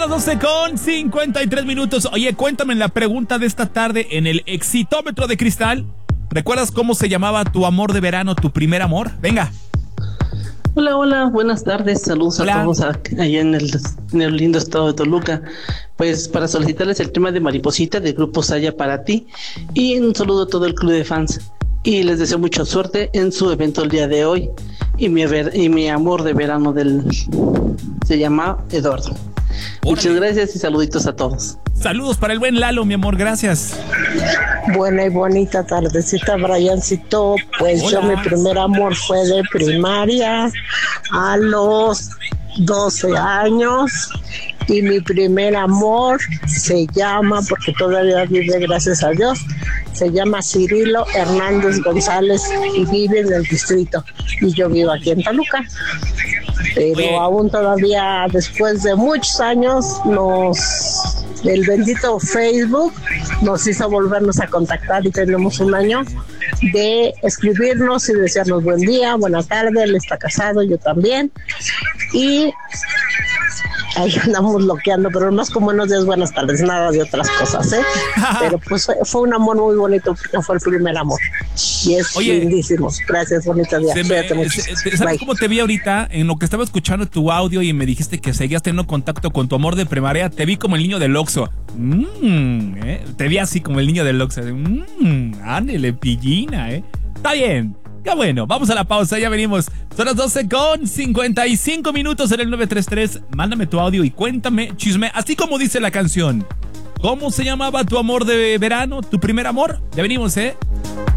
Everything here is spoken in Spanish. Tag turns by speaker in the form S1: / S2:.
S1: 12:53. Oye, cuéntame la pregunta de esta tarde en el Exitómetro de Cristal. ¿Recuerdas cómo se llamaba tu amor de verano, tu primer amor? Venga.
S2: Hola, buenas tardes, saludos a todos allá en el lindo estado de Toluca. Pues para solicitarles el tema de Mariposita del grupo Saya para ti y un saludo a todo el club de fans y les deseo mucha suerte en su evento el día de hoy y mi amor de verano se llama Eduardo. Muchas gracias y saluditos a todos.
S1: Saludos para el buen Lalo, mi amor, gracias.
S3: Buena y bonita tardecita, Briancito. Pues
S1: Hola.
S3: Yo mi primer amor fue de primaria a los 12 años y mi primer amor se llama, porque todavía vive, gracias a Dios, se llama Cirilo Hernández González y vive en el distrito y yo vivo aquí en Toluca. Pero
S1: Oye,
S3: aún todavía después de muchos años el bendito Facebook nos hizo volvernos a contactar y tenemos un año de escribirnos y desearnos buen día, buena tarde. Él está casado, yo también, y ahí andamos bloqueando, pero más como buenos días, buenas tardes, nada de otras cosas, pero pues fue un amor muy bonito porque fue el primer amor y es lindísimo. Gracias, bonito día.
S1: ¿Sabes cómo te vi ahorita? En lo que estaba escuchando tu audio y me dijiste que seguías teniendo contacto con tu amor de primaria, te vi como el niño del Oxxo. Te vi así como el niño del Oxxo. Ándele, pillina, Está bien. Qué bueno, vamos a la pausa, ya venimos. Son las 12:55 en el 933. Mándame tu audio y cuéntame, chisme, así como dice la canción. ¿Cómo se llamaba tu amor de verano, tu primer amor? Ya venimos,